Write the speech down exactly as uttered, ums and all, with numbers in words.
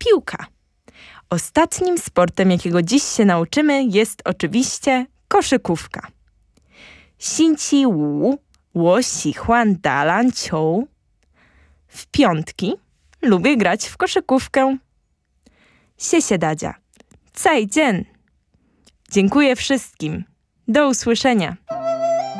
piłka. Ostatnim sportem, jakiego dziś się nauczymy, jest oczywiście koszykówka. 星期五我喜欢打篮球. W piątki lubię grać w koszykówkę. 谢谢大家. 再见. Dziękuję wszystkim. Do usłyszenia.